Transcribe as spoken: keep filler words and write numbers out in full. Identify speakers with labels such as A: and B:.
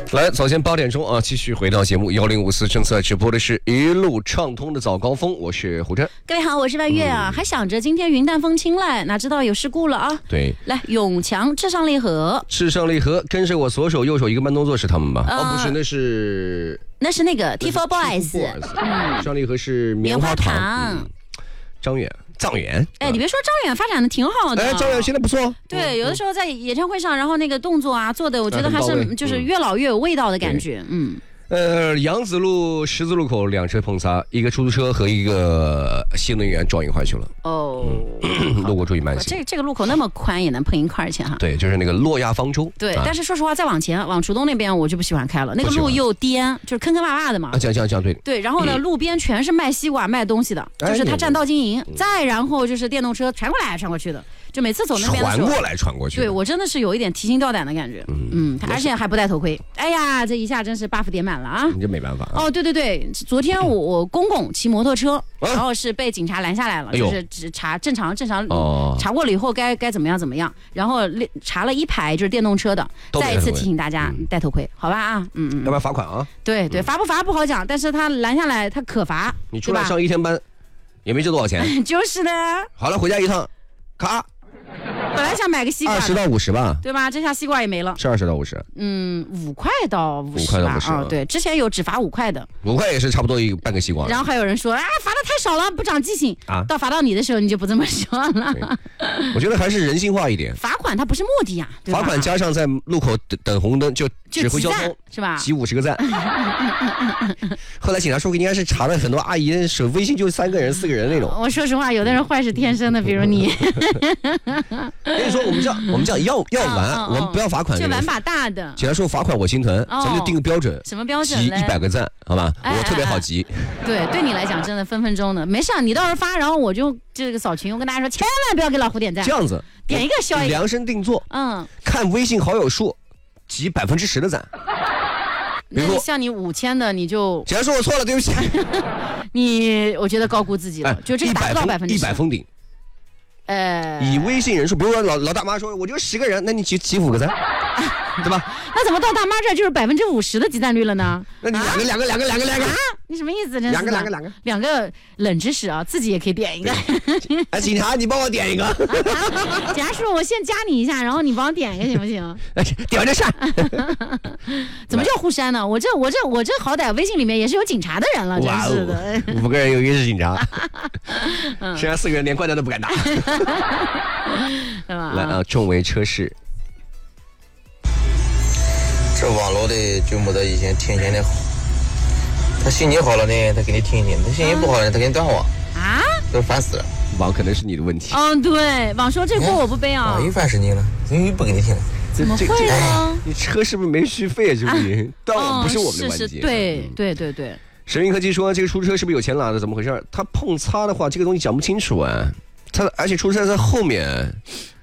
A: 来，早间八点钟啊，继续回到节目幺零五四，正在直播的是一路畅通的早高峰，我是胡真。
B: 各位好，我是万月啊，嗯、还想着今天云淡风轻嘞，哪知道有事故了啊？
A: 对，
B: 来，永强至上励合，
A: 至上励合跟着我左手右手一个慢动作是他们吧？呃、哦，不是，那是
B: 那是那个 T 四 Boys，
A: 嗯，上励合是棉花糖，嗯、张远。张远，
B: 哎，你别说，张远发展的挺好的。
A: 哎，张远现在不错。
B: 对，有的时候在演唱会上，然后那个动作啊做的，我觉得还是就是越老越有味道的感觉。嗯。
A: 呃，杨子路十字路口两车碰擦，一个出租车和一个新能源撞一块去了。
B: 哦，
A: 嗯、路过注意慢行。
B: 这这个路口那么宽也能碰一块去哈？
A: 对，就是那个诺亚方舟。
B: 对，啊、但是说实话，再往前往滁东那边我就不喜欢开了，那个路又颠，就是坑坑洼洼的嘛。
A: 啊，这样这样这样对。
B: 对，然后呢，嗯、路边全是卖西瓜卖东西的，就是他占道经营。哎、再然后就是电动车传过来传过去的。就每次走那边的时候，
A: 传过来传过去，
B: 对我真的是有一点提心吊胆的感觉。嗯嗯，而且还不戴头盔。哎呀，这一下真是 buff 点满了啊！
A: 你这没办法、啊。
B: 哦，对对对，昨天我我公公骑摩托车，啊、然后是被警察拦下来了，哎、就是只查正常正常、哦、查过了以后该该怎么样怎么样，然后查了一排就是电动车的。再一次提醒大家戴头盔，嗯、好吧啊，嗯嗯，
A: 要不然罚款啊？
B: 对对，罚不罚不好讲，但是他拦下来他可罚。
A: 你出来上一天班，也没挣多少钱。
B: 就是的。
A: 好了，回家一趟，咔。
B: 本来想买个西瓜，
A: 二十到五十吧，
B: 对吧？这下西瓜也没了，
A: 是二十到五十，
B: 嗯，五块到五十吧，
A: 五块到五十
B: 啊，对，之前有只罚五块的，
A: 五块也是差不多一半个西瓜。
B: 然后还有人说，啊，罚的太少了，不长记性啊。到罚到你的时候，你就不这么说了。
A: 我觉得还是人性化一点。
B: 罚款它不是目的呀、啊，
A: 罚款加上在路口等等红灯就指挥交通
B: 是吧？
A: 集五十个赞。后来警察说应该是查了很多阿姨手微信就三个人四个人那种。
B: 我说实话，有的人坏是天生的，比如你。
A: 跟你说，我们这样，我们这样要要玩，哦哦、我们不要罚款，
B: 就玩把大的。
A: 警察说罚款我心疼，哦、咱们就定个标准，
B: 什么标准？
A: 集一百个赞，好吧？
B: 哎哎哎
A: 我特别好集。
B: 对，对你来讲真的分分钟的，没事，你到时候发，然后我就这个扫群，我跟大家说，千万不要给老胡点赞。
A: 这样子，
B: 点一个消一个，
A: 量身定做。嗯，看微信好友数，集百分之十的赞。
B: 那像你五千的，你就
A: 警察说我错了，对不起。
B: 你我觉得高估自己了，哎、就这个达不到百分之
A: 一百封顶。呃，以微信人数，比如说老老大妈说，我就十个人，那你集集五个赞，对吧？
B: 那怎么到大妈这就是百分之五十的集赞率了呢？
A: 那你两个、啊、两个两个两个两个啊？
B: 你什么意思？
A: 两个两个两个
B: 两个冷知识啊，自己也可以点一个。
A: 哎，警察，你帮我点一个。
B: 警察叔，我先加你一下，然后你帮我点一个行不行？
A: 点完就删。
B: 怎么叫互删呢？我这我这我这好歹微信里面也是有警察的人了，真是的。
A: 五个人有一个是警察，剩下四个人连怪单都不敢打。来啊，众为车市。
C: 这网络的就没得以前天线的好，他心情好了呢，他给你听一听；他心情不好了，他给你断网啊，都烦死了。
A: 网可能是你的问题。
B: 嗯，对，网说这锅我不背啊。
C: 又烦死你了，又不给你听了。
B: 怎么会呢？
A: 你车是不是没续费啊？是不是？断网不是我们的问题。
B: 是是，对对对对。
A: 神韵科技说，这个出租车是不是有钱拿的？怎么回事？他碰擦的话，这个东西讲不清楚啊。他而且出租车在后面。